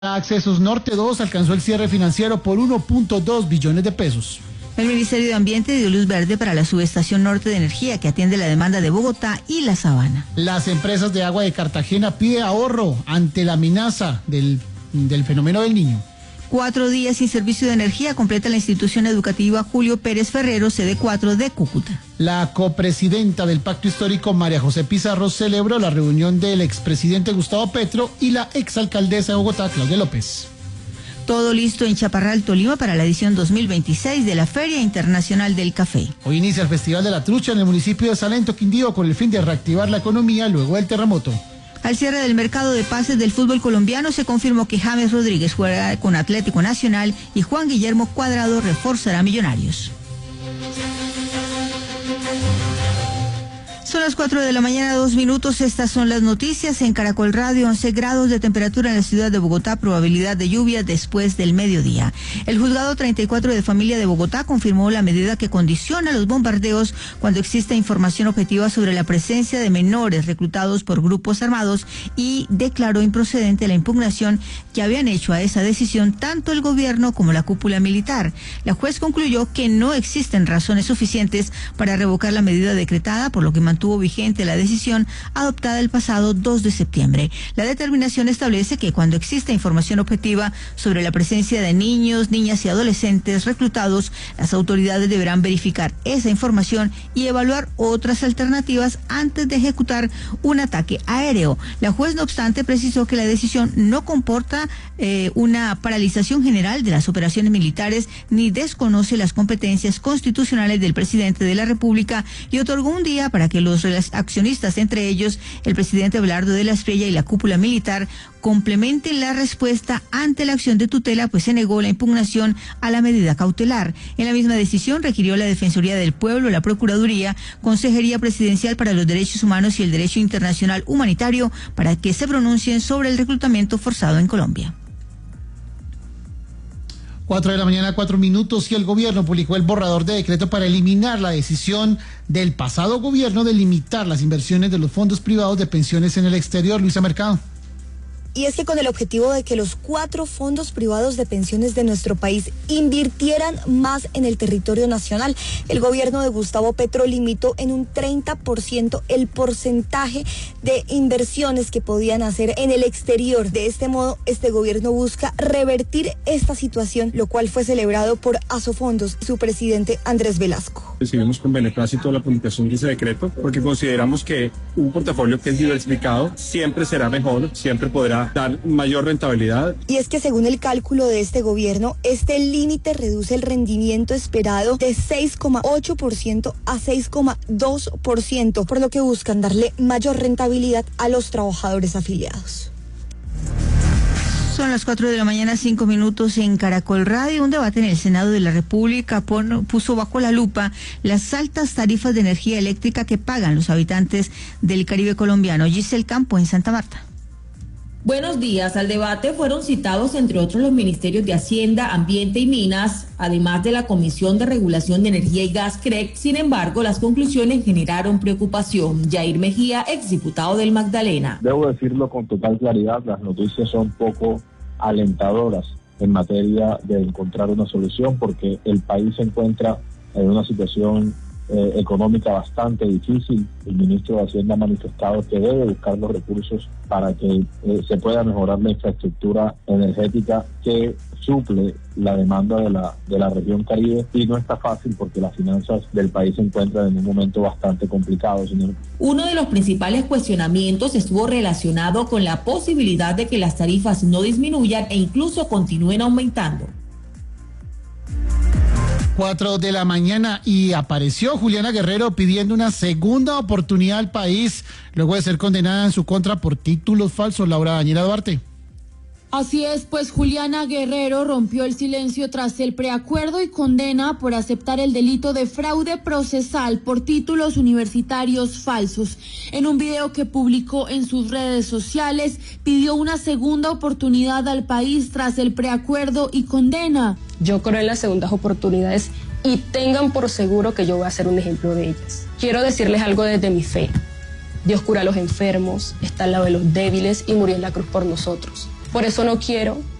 Accesos Norte 2 alcanzó el cierre financiero por 1.2 billones de pesos. El Ministerio de Ambiente dio luz verde para la subestación Norte de Energía que atiende la demanda de Bogotá y la Sabana. Las empresas de agua de Cartagena piden ahorro ante la amenaza del fenómeno del Niño. 4 días sin servicio de energía completa la institución educativa Julio Pérez Ferrero, sede 4 de Cúcuta. La copresidenta del Pacto Histórico, María José Pizarro, celebró la reunión del expresidente Gustavo Petro y la exalcaldesa de Bogotá, Claudia López. Todo listo en Chaparral, Tolima, para la edición 2026 de la Feria Internacional del Café. Hoy inicia el Festival de la Trucha en el municipio de Salento, Quindío, con el fin de reactivar la economía luego del terremoto. Al cierre del mercado de pases del fútbol colombiano se confirmó que James Rodríguez jugará con Atlético Nacional y Juan Guillermo Cuadrado reforzará Millonarios. Son las 4 de la mañana, 2 minutos. Estas son las noticias en Caracol Radio. 11 grados de temperatura en la ciudad de Bogotá, probabilidad de lluvia después del mediodía. El juzgado 34 de familia de Bogotá confirmó la medida que condiciona los bombardeos cuando existe información objetiva sobre la presencia de menores reclutados por grupos armados y declaró improcedente la impugnación que habían hecho a esa decisión tanto el gobierno como la cúpula militar. La juez concluyó que no existen razones suficientes para revocar la medida decretada, por lo que mantuvo vigente la decisión adoptada el pasado 2 de septiembre. La determinación establece que cuando exista información objetiva sobre la presencia de niños, niñas y adolescentes reclutados, las autoridades deberán verificar esa información y evaluar otras alternativas antes de ejecutar un ataque aéreo. La juez, no obstante, precisó que la decisión no comporta una paralización general de las operaciones militares ni desconoce las competencias constitucionales del presidente de la República y otorgó un día para que los accionistas, entre ellos el presidente Abelardo de la Espriella y la cúpula militar, complementen la respuesta ante la acción de tutela, pues se negó la impugnación a la medida cautelar. En la misma decisión requirió la Defensoría del Pueblo, la Procuraduría, Consejería Presidencial para los Derechos Humanos y el Derecho Internacional Humanitario para que se pronuncien sobre el reclutamiento forzado en Colombia. 4 de la mañana, 4 minutos, y el gobierno publicó el borrador de decreto para eliminar la decisión del pasado gobierno de limitar las inversiones de los fondos privados de pensiones en el exterior. Luisa Mercado. Y es que con el objetivo de que los 4 fondos privados de pensiones de nuestro país invirtieran más en el territorio nacional, el gobierno de Gustavo Petro limitó en un 30% el porcentaje de inversiones que podían hacer en el exterior. De este modo, este gobierno busca revertir esta situación, lo cual fue celebrado por Asofondos y su presidente Andrés Velasco. Recibimos con beneplácito la publicación de ese decreto porque consideramos que un portafolio que es diversificado siempre será mejor, siempre podrá dar mayor rentabilidad. Y es que según el cálculo de este gobierno, este límite reduce el rendimiento esperado de 6,8% a 6,2%, por lo que buscan darle mayor rentabilidad a los trabajadores afiliados. Son las 4 de la mañana, 5 minutos en Caracol Radio. Un debate en el Senado de la República puso bajo la lupa las altas tarifas de energía eléctrica que pagan los habitantes del Caribe colombiano. Giselle Campo en Santa Marta. Buenos días. Al debate fueron citados, entre otros, los ministerios de Hacienda, Ambiente y Minas, además de la Comisión de Regulación de Energía y Gas, CREG. Sin embargo, las conclusiones generaron preocupación. Yair Mejía, exdiputado del Magdalena. Debo decirlo con total claridad, las noticias son poco alentadoras en materia de encontrar una solución, porque el país se encuentra en una situación económica bastante difícil. El ministro de Hacienda ha manifestado que debe buscar los recursos para que se pueda mejorar la infraestructura energética que suple la demanda de la región Caribe, y no está fácil porque las finanzas del país se encuentran en un momento bastante complicado, señor. Uno de los principales cuestionamientos estuvo relacionado con la posibilidad de que las tarifas no disminuyan e incluso continúen aumentando. 4 de la mañana y apareció Juliana Guerrero pidiendo una segunda oportunidad al país luego de ser condenada en su contra por títulos falsos. Laura Daniela Duarte. Así es, pues Juliana Guerrero rompió el silencio tras el preacuerdo y condena por aceptar el delito de fraude procesal por títulos universitarios falsos. En un video que publicó en sus redes sociales, pidió una segunda oportunidad al país tras el preacuerdo y condena. Yo creo en las segundas oportunidades y tengan por seguro que yo voy a ser un ejemplo de ellas. Quiero decirles algo desde mi fe. Dios cura a los enfermos, está al lado de los débiles y murió en la cruz por nosotros. Por eso no quiero